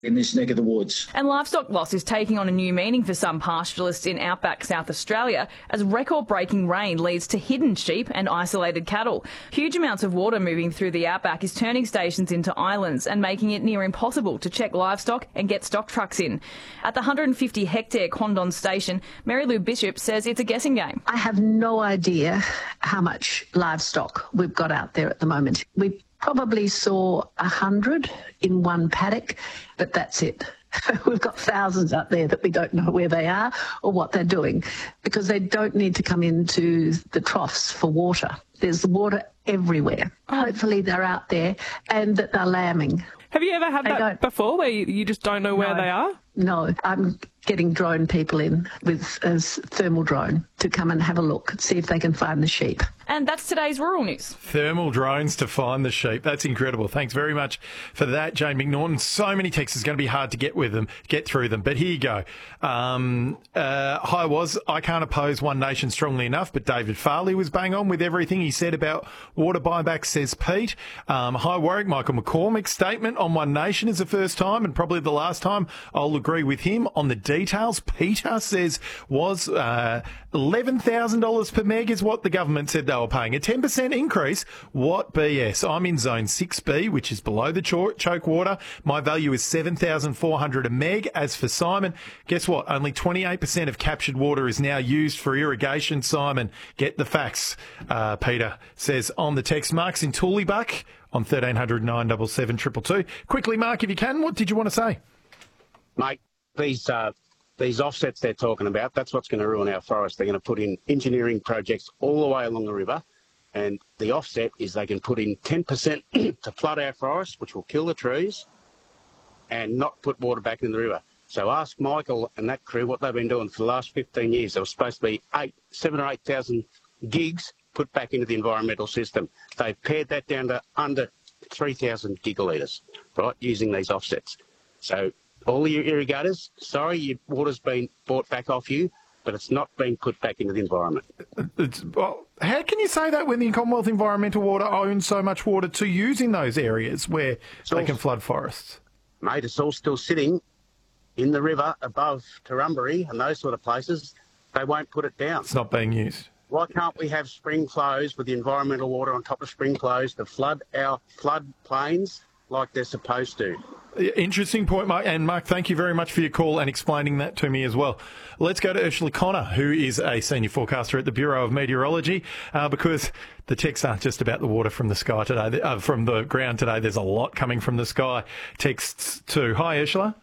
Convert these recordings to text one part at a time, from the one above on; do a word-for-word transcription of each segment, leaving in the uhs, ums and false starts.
in this neck of the woods. And livestock loss is taking on a new meaning for some pastoralists in outback South Australia as record-breaking rain leads to hidden sheep and isolated cattle. Huge amounts of water moving through the outback is turning stations into islands and making it near impossible to check livestock and get stock trucks in. At the one hundred fifty hectare Quandon station, Mary Lou Bishop says it's a guessing game. I have no idea how much livestock we've got out there at the moment. We probably saw a hundred in one paddock, but that's it. We've got thousands out there that we don't know where they are or what they're doing because they don't need to come into the troughs for water. There's water everywhere. Oh. Hopefully they're out there and that they're lambing. Have you ever had They that don't. before where you, you just don't know where No. they are? No, I'm getting drone people in with a thermal drone to come and have a look, see if they can find the sheep. And that's today's rural news. Thermal drones to find the sheep. That's incredible. Thanks very much for that, Jane McNaughton. So many texts, it's going to be hard to get with them, get through them. But here you go. Um, uh, hi, was I can't oppose One Nation strongly enough, but David Farley was bang on with everything he said about water buybacks, says Pete. Um, hi, Warwick. Michael McCormick's statement on One Nation is the first time and probably the last time I'll agree with him on the details. Peter says was uh, eleven thousand dollars per meg is what the government said they were paying. A ten percent increase? What B S? I'm in zone six B, which is below the cho- choke water. My value is seven thousand four hundred dollars a meg. As for Simon, guess what? Only twenty-eight percent of captured water is now used for irrigation, Simon. Get the facts, uh, Peter says on the text. Mark's in Tooleybuck on thirteen hundred nine seven seven two two two. Quickly, Mark, if you can, what did you want to say? Mate, these uh, these offsets they're talking about, that's what's going to ruin our forest. They're going to put in engineering projects all the way along the river, and the offset is they can put in ten percent to flood our forest, which will kill the trees, and not put water back in the river. So ask Michael and that crew what they've been doing for the last fifteen years. There was supposed to be eight, seven or eight thousand gigs put back into the environmental system. They've pared that down to under three thousand gigalitres, right, using these offsets. So all your irrigators, sorry, your water's been bought back off you, but it's not being put back into the environment. It's, well, how can you say that when the Commonwealth Environmental Water owns so much water to use in those areas where It's they all- can flood forests? Mate, it's all still sitting in the river above Turrumbary and those sort of places. They won't put it down. It's not being used. Why can't we have spring flows with the environmental water on top of spring flows to flood our flood plains like they're supposed to? Interesting point, Mark. And Mark, thank you very much for your call and explaining that to me as well. Let's go to Ursula Connor, who is a senior forecaster at the Bureau of Meteorology, uh, because the texts aren't just about the water from the sky today, uh, from the ground today. There's a lot coming from the sky. Texts too. Hi, Ursula.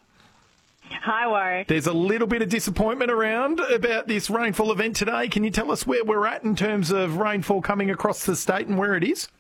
Hi, Warwick. There's a little bit of disappointment around about this rainfall event today. Can you tell us where we're at in terms of rainfall coming across the state and where it is?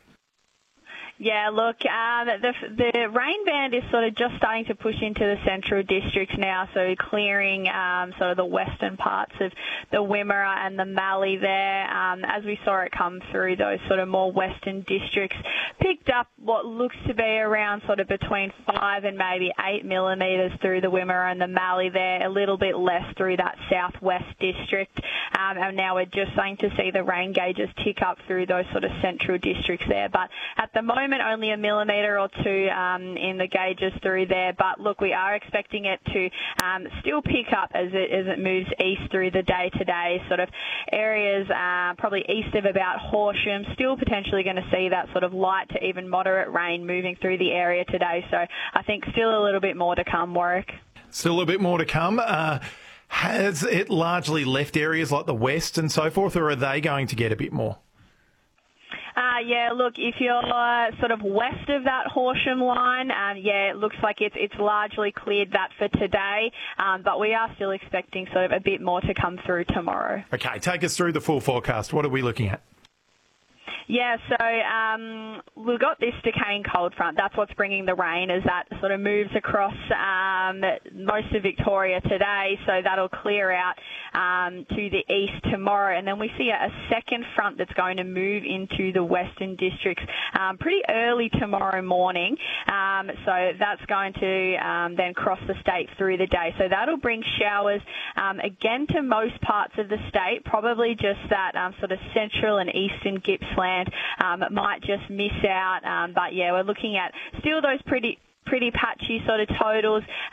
Yeah, look, um, the the rain band is sort of just starting to push into the central districts now, so clearing um, sort of the western parts of the Wimmera and the Mallee there. Um, as we saw it come through, those sort of more western districts picked up what looks to be around sort of between five and maybe eight millimetres through the Wimmera and the Mallee there, a little bit less through that southwest district. Um, and now we're just starting to see the rain gauges tick up through those sort of central districts there. But at the moment, only a millimetre or two um, in the gauges through there. But look, we are expecting it to um, still pick up as it as it moves east through the day today. Sort of areas uh, probably east of about Horsham, still potentially going to see that sort of light to even moderate rain moving through the area today. So I think still a little bit more to come, Warwick. Still a bit more to come. Uh, has it largely left areas like the west and so forth, or are they going to get a bit more? Uh, yeah, look, if you're uh, sort of west of that Horsham line, um, yeah, it looks like it's it's largely cleared that for today, um, but we are still expecting sort of a bit more to come through tomorrow. Okay, take us through the full forecast. What are we looking at? Yeah, so um, we've got this decaying cold front. That's what's bringing the rain as that sort of moves across um, most of Victoria today. So that'll clear out um, to the east tomorrow. And then we see a, a second front that's going to move into the western districts um, pretty early tomorrow morning. Um, so that's going to um, then cross the state through the day. So that'll bring showers um, again to most parts of the state, probably just that um, sort of central and eastern Gippsland. Um, it might just miss out, um, but yeah, we're looking at still those pretty pretty patchy sort of totals.